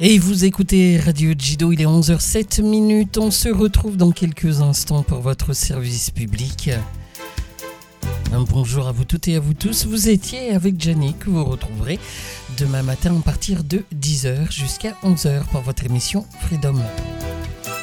Et vous écoutez Radio Jido, il est 11h07. On se retrouve dans quelques instants pour votre service public. Un bonjour à vous toutes et à vous tous. Vous étiez avec Gianni, que vous retrouverez demain matin à partir de 10h jusqu'à 11h pour votre émission Freedom.